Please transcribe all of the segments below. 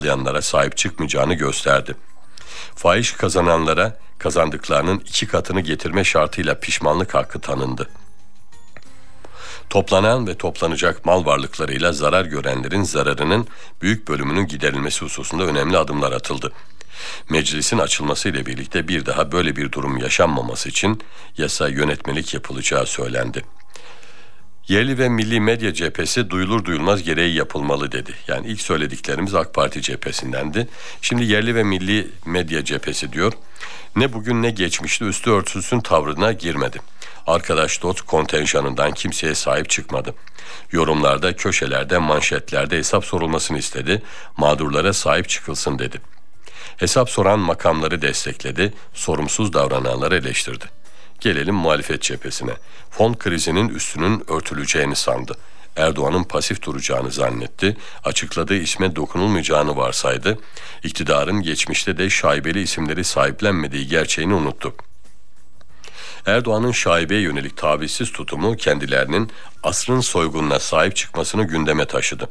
sağlayanlara sahip çıkmayacağını gösterdi. Fahiş kazananlara kazandıklarının 2 katını getirme şartıyla pişmanlık hakkı tanındı. Toplanan ve toplanacak mal varlıklarıyla zarar görenlerin zararının büyük bölümünün giderilmesi hususunda önemli adımlar atıldı. Meclisin açılması ile birlikte bir daha böyle bir durum yaşanmaması için yasa yönetmelik yapılacağı söylendi. Yerli ve milli medya cephesi duyulur duyulmaz gereği yapılmalı dedi. Yani ilk söylediklerimiz AK Parti cephesindendi. Şimdi yerli ve milli medya cephesi diyor. Ne bugün ne geçmişte üstü örtülsün tavrına girmedi. Arkadaş dost kontenjanından kimseye sahip çıkmadı. Yorumlarda, köşelerde, manşetlerde hesap sorulmasını istedi. Mağdurlara sahip çıkılsın dedi. Hesap soran makamları destekledi, sorumsuz davrananları eleştirdi. Gelelim muhalefet cephesine. Fon krizinin üstünün örtüleceğini sandı. Erdoğan'ın pasif duracağını zannetti. Açıkladığı isme dokunulmayacağını varsaydı. İktidarın geçmişte de şaibeli isimleri sahiplenmediği gerçeğini unuttu. Erdoğan'ın şaibeye yönelik tavizsiz tutumu kendilerinin asrın soygununa sahip çıkmasını gündeme taşıdı.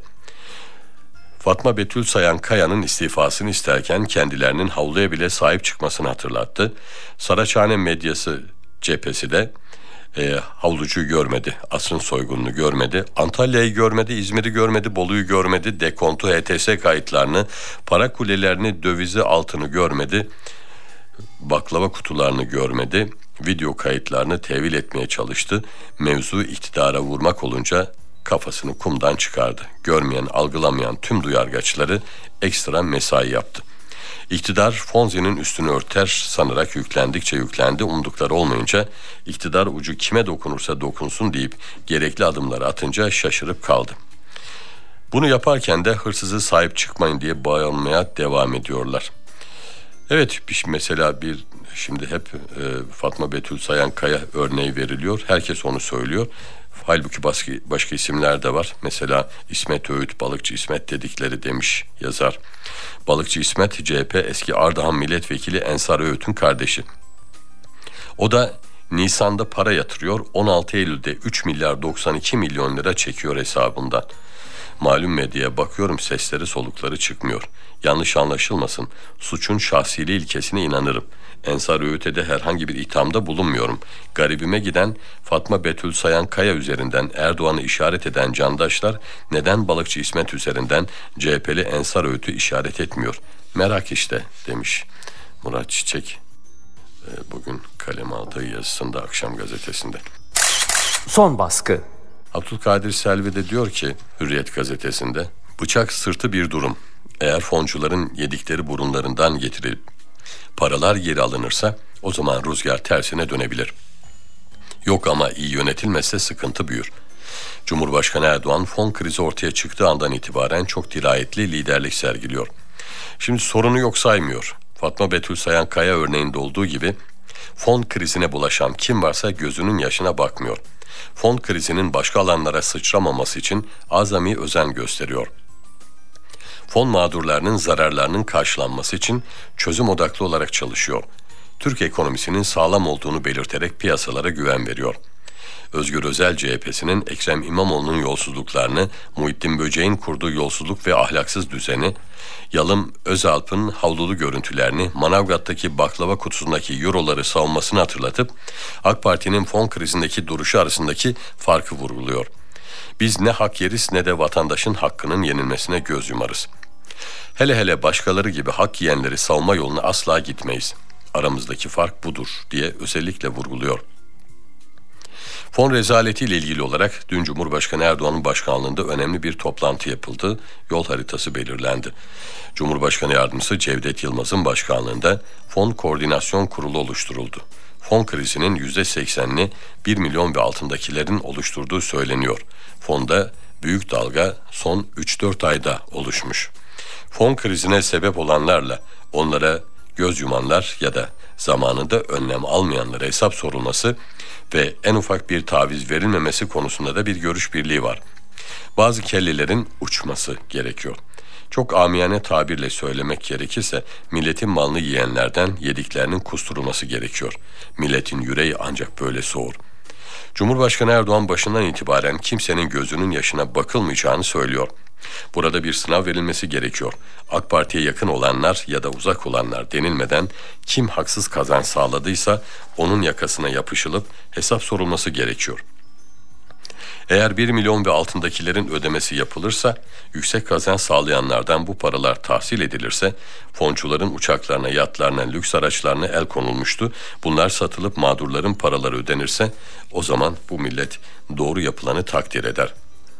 Fatma Betül Sayan Kaya'nın istifasını isterken kendilerinin havluya bile sahip çıkmasını hatırlattı. Saraçhane medyası cephesi de havlucuyu görmedi, asrın soygununu görmedi, Antalya'yı görmedi, İzmir'i görmedi, Bolu'yu görmedi, dekontu, HTS kayıtlarını, para kulelerini, dövizi, altını görmedi, baklava kutularını görmedi, video kayıtlarını tevil etmeye çalıştı. Mevzu iktidara vurmak olunca kafasını kumdan çıkardı. Görmeyen, algılamayan tüm duyargaçları ekstra mesai yaptı. İktidar Fonzi'nin üstünü örter sanarak yüklendikçe yüklendi. Umdukları olmayınca iktidar ucu kime dokunursa dokunsun deyip gerekli adımları atınca şaşırıp kaldı. Bunu yaparken de hırsızı sahip çıkmayın diye bağırmaya devam ediyorlar. Evet, mesela şimdi hep Fatma Betül Sayan Kaya örneği veriliyor. Herkes onu söylüyor. Halbuki başka isimler de var. Mesela İsmet Öğüt, Balıkçı İsmet dedikleri demiş yazar. Balıkçı İsmet CHP eski Ardahan Milletvekili Ensar Öğüt'ün kardeşi. O da Nisan'da para yatırıyor. 16 Eylül'de 3 milyar 92 milyon lira çekiyor hesabından. Malum medyaya bakıyorum, sesleri solukları çıkmıyor. Yanlış anlaşılmasın, suçun şahsiliği ilkesine inanırım. Ensar Öğüt'e de herhangi bir ithamda bulunmuyorum. Garibime giden Fatma Betül Sayan Kaya üzerinden Erdoğan'ı işaret eden candaşlar neden Balıkçı İsmet üzerinden CHP'li Ensar Öğüt'ü işaret etmiyor? Merak işte demiş Murat Çiçek bugün kaleme aldığı yazısında Akşam Gazetesi'nde. Son baskı. Abdülkadir Selvi de diyor ki Hürriyet gazetesinde, bıçak sırtı bir durum. Eğer foncuların yedikleri burunlarından getirilip paralar geri alınırsa o zaman rüzgar tersine dönebilir. Yok ama iyi yönetilmezse sıkıntı büyür. Cumhurbaşkanı Erdoğan fon krizi ortaya çıktığı andan itibaren çok dirayetli liderlik sergiliyor. Şimdi sorunu yok saymıyor. Fatma Betül Sayan Kaya örneğinde olduğu gibi fon krizine bulaşan kim varsa gözünün yaşına bakmıyor. Fon krizinin başka alanlara sıçramaması için azami özen gösteriyor. Fon mağdurlarının zararlarının karşılanması için çözüm odaklı olarak çalışıyor. Türk ekonomisinin sağlam olduğunu belirterek piyasalara güven veriyor. Özgür Özel CHP'sinin Ekrem İmamoğlu'nun yolsuzluklarını, Muhittin Böceğin kurduğu yolsuzluk ve ahlaksız düzeni, Yalım Özalp'ın havlulu görüntülerini, Manavgat'taki baklava kutusundaki euroları savunmasını hatırlatıp AK Parti'nin fon krizindeki duruşu arasındaki farkı vurguluyor. Biz ne hak yeriz ne de vatandaşın hakkının yenilmesine göz yumarız. Hele başkaları gibi hak yiyenleri savunma yoluna asla gitmeyiz. Aramızdaki fark budur diye özellikle vurguluyor. Fon rezaletiyle ilgili olarak dün Cumhurbaşkanı Erdoğan'ın başkanlığında önemli bir toplantı yapıldı. Yol haritası belirlendi. Cumhurbaşkanı Yardımcısı Cevdet Yılmaz'ın başkanlığında Fon Koordinasyon Kurulu oluşturuldu. Fon krizinin %80'ini 1 milyon ve altındakilerin oluşturduğu söyleniyor. Fonda büyük dalga son 3-4 ayda oluşmuş. Fon krizine sebep olanlarla onlara göz yumanlar ya da zamanında önlem almayanlara hesap sorulması ve en ufak bir taviz verilmemesi konusunda da bir görüş birliği var. Bazı kellelerin uçması gerekiyor. Çok amiyane tabirle söylemek gerekirse milletin malını yiyenlerden yediklerinin kusturulması gerekiyor. Milletin yüreği ancak böyle soğur. Cumhurbaşkanı Erdoğan başından itibaren kimsenin gözünün yaşına bakılmayacağını söylüyor. Burada bir sınav verilmesi gerekiyor. AK Parti'ye yakın olanlar ya da uzak olanlar denilmeden kim haksız kazanç sağladıysa onun yakasına yapışılıp hesap sorulması gerekiyor. Eğer 1 milyon ve altındakilerin ödemesi yapılırsa, yüksek kazanç sağlayanlardan bu paralar tahsil edilirse, foncuların uçaklarına, yatlarına, lüks araçlarına el konulmuştu. Bunlar satılıp mağdurların paraları ödenirse, o zaman bu millet doğru yapılanı takdir eder.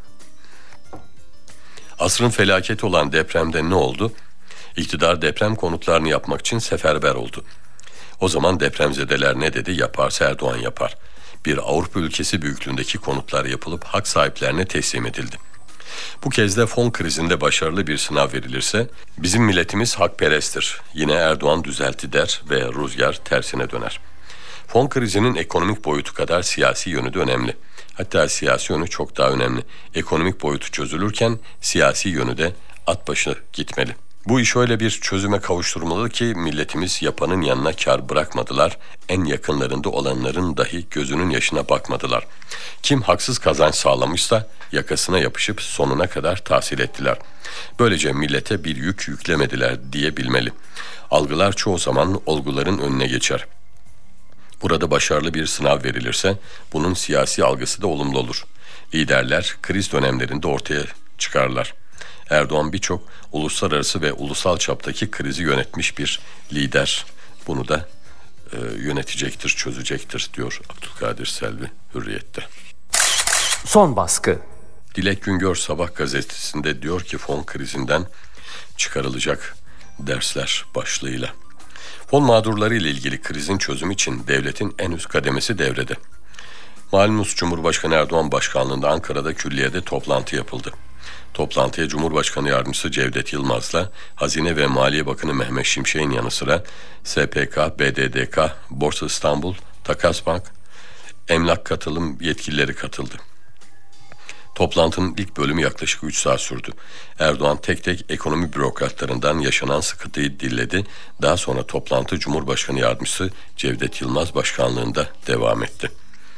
Asrın felaketi olan depremde ne oldu? İktidar deprem konutlarını yapmak için seferber oldu. O zaman depremzedeler ne dedi? Yaparsa Erdoğan yapar. Bir Avrupa ülkesi büyüklüğündeki konutlar yapılıp hak sahiplerine teslim edildi. Bu kez de fon krizinde başarılı bir sınav verilirse bizim milletimiz hakperesttir. Yine Erdoğan düzeltti der ve rüzgar tersine döner. Fon krizinin ekonomik boyutu kadar siyasi yönü de önemli. Hatta siyasi yönü çok daha önemli. Ekonomik boyutu çözülürken siyasi yönü de at başı gitmeli. Bu iş öyle bir çözüme kavuşturmalı ki milletimiz yapanın yanına kar bırakmadılar. En yakınlarında olanların dahi gözünün yaşına bakmadılar. Kim haksız kazanç sağlamışsa yakasına yapışıp sonuna kadar tahsil ettiler. Böylece millete bir yük yüklemediler diyebilmeli. Algılar çoğu zaman olguların önüne geçer. Burada başarılı bir sınav verilirse bunun siyasi algısı da olumlu olur. Liderler kriz dönemlerinde ortaya çıkarlar. Erdoğan birçok uluslararası ve ulusal çaptaki krizi yönetmiş bir lider. Bunu da yönetecektir, çözecektir diyor Abdülkadir Selvi Hürriyet'te. Son baskı. Dilek Güngör Sabah gazetesinde diyor ki fon krizinden çıkarılacak dersler başlığıyla. Fon mağdurları ile ilgili krizin çözümü için devletin en üst kademesi devrede. Malumunuz Cumhurbaşkanı Erdoğan başkanlığında Ankara'da külliyede toplantı yapıldı. Toplantıya Cumhurbaşkanı Yardımcısı Cevdet Yılmaz'la Hazine ve Maliye Bakanı Mehmet Şimşek'in yanı sıra SPK, BDDK, Borsa İstanbul, Takasbank, Emlak Katılım yetkilileri katıldı. Toplantının ilk bölümü yaklaşık 3 saat sürdü. Erdoğan tek tek ekonomi bürokratlarından yaşanan sıkıntıyı dilledi. Daha sonra toplantı Cumhurbaşkanı Yardımcısı Cevdet Yılmaz başkanlığında devam etti.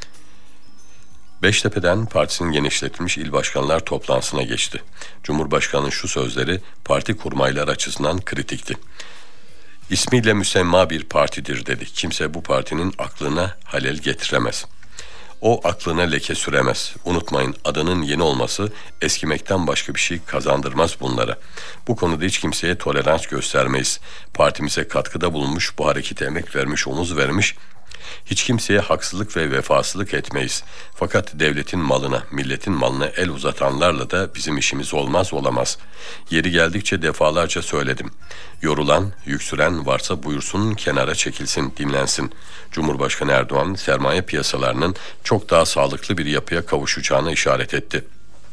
Beştepe'den partisinin genişletilmiş il başkanlar toplantısına geçti. Cumhurbaşkanının şu sözleri parti kurmaylar açısından kritikti. İsmiyle müsemma bir partidir dedi. Kimse bu partinin aklına halel getiremez. O aklına leke süremez. Unutmayın adının yeni olması eskimekten başka bir şey kazandırmaz bunlara. Bu konuda hiç kimseye tolerans göstermeyiz. Partimize katkıda bulunmuş, bu harekete emek vermiş, omuz vermiş, hiç kimseye haksızlık ve vefasızlık etmeyiz. Fakat devletin malına, milletin malına el uzatanlarla da bizim işimiz olamaz. Yeri geldikçe defalarca söyledim. Yorulan, yüksüren varsa buyursun kenara çekilsin, dinlensin. Cumhurbaşkanı Erdoğan sermaye piyasalarının çok daha sağlıklı bir yapıya kavuşacağına işaret etti.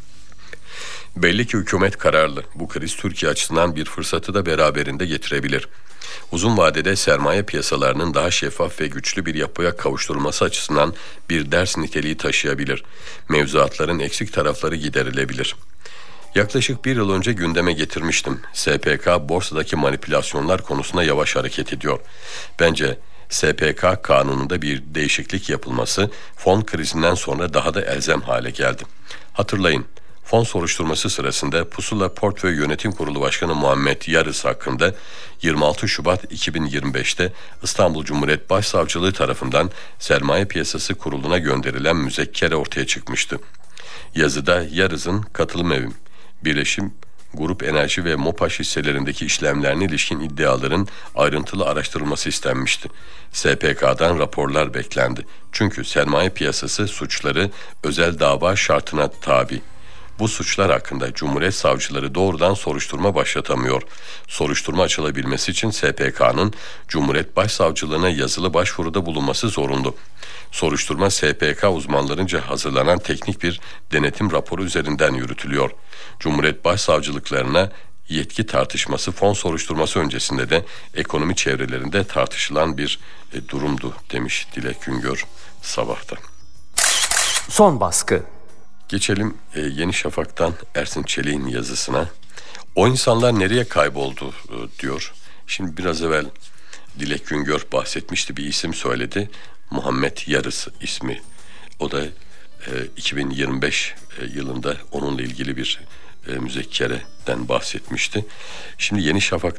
Belli ki hükümet kararlı. Bu kriz Türkiye açısından bir fırsatı da beraberinde getirebilir. Uzun vadede sermaye piyasalarının daha şeffaf ve güçlü bir yapıya kavuşturulması açısından bir ders niteliği taşıyabilir. Mevzuatların eksik tarafları giderilebilir. Yaklaşık bir yıl önce gündeme getirmiştim. SPK borsadaki manipülasyonlar konusunda yavaş hareket ediyor. Bence SPK kanununda bir değişiklik yapılması fon krizinden sonra daha da elzem hale geldi. Hatırlayın. Fon soruşturması sırasında Pusula Portföy Yönetim Kurulu Başkanı Muhammet Yarız hakkında 26 Şubat 2025'te İstanbul Cumhuriyet Başsavcılığı tarafından Sermaye Piyasası Kurulu'na gönderilen müzekkere ortaya çıkmıştı. Yazıda Yarız'ın katılım evim, birleşim, grup enerji ve MOPAŞ hisselerindeki işlemlerine ilişkin iddiaların ayrıntılı araştırılması istenmişti. SPK'dan raporlar beklendi. Çünkü sermaye piyasası suçları özel dava şartına tabi. Bu suçlar hakkında Cumhuriyet savcıları doğrudan soruşturma başlatamıyor. Soruşturma açılabilmesi için SPK'nın Cumhuriyet Başsavcılığına yazılı başvuruda bulunması zorunlu. Soruşturma SPK uzmanlarınca hazırlanan teknik bir denetim raporu üzerinden yürütülüyor. Cumhuriyet Başsavcılıklarına yetki tartışması fon soruşturması öncesinde de ekonomi çevrelerinde tartışılan bir durumdu demiş Dilek Güngör Sabah'ta. Son baskı. Geçelim Yeni Şafak'tan Ersin Çelik'in yazısına. O insanlar nereye kayboldu diyor. Şimdi biraz evvel Dilek Güngör bahsetmişti, bir isim söyledi. Muhammed Yarız ismi. O da 2025 yılında onunla ilgili bir müzekkereden bahsetmişti. Şimdi Yeni Şafak